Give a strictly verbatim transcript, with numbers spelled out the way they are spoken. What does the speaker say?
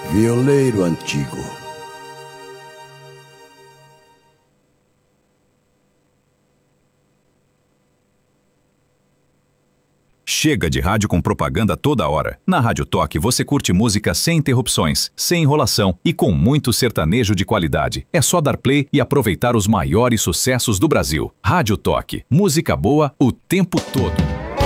Violeiro antigo. Chega de rádio com propaganda toda hora. Na Rádio Toque você curte música sem interrupções, sem enrolação e com muito sertanejo de qualidade. É só dar play e aproveitar os maiores sucessos do Brasil. Rádio Toque. Música boa o tempo todo.